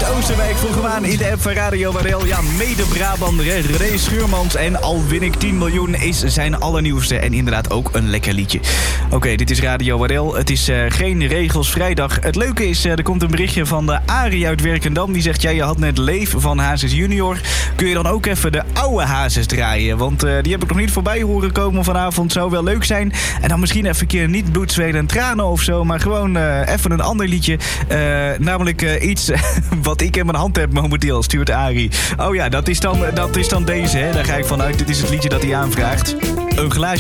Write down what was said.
Oosterwijk vroegen we aan in de app van Radio Warel. Ja, mede Brabander, René Schuurmans en Al win ik 10 miljoen is zijn allernieuwste. En inderdaad ook een lekker liedje. Oké, dit is Radio Warel. Het is geen regels vrijdag. Het leuke is, er komt een berichtje van de Arie uit Werkendam. Die zegt, je had net Leef van Hazes Junior. Kun je dan ook even de oude Hazes draaien? Want die heb ik nog niet voorbij horen komen vanavond. Zou wel leuk zijn. En dan misschien even een keer niet bloed, zweten en tranen of zo. Maar gewoon even een ander liedje. Namelijk iets wat ik in mijn hand heb momenteel, stuurt Arie. Oh ja, dat is dan deze. Hè? Daar ga ik vanuit. Dit is het liedje dat hij aanvraagt. Een glaasje